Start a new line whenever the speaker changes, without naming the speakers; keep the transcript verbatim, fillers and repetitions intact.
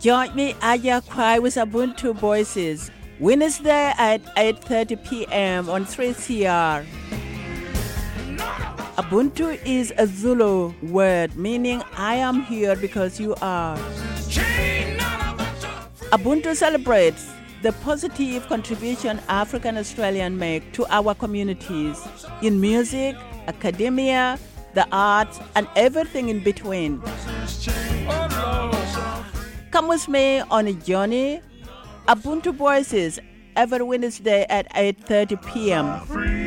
Join me Aya Kwai with Ubuntu Voices, Wednesday at eight thirty p.m. on three C R. Ubuntu is a Zulu word meaning I am here because you are. Ubuntu celebrates the positive contribution African Australians make to our communities in music, academia, the arts, and everything in between. Come with me on a journey. Ubuntu Voices every Wednesday at eight thirty p.m.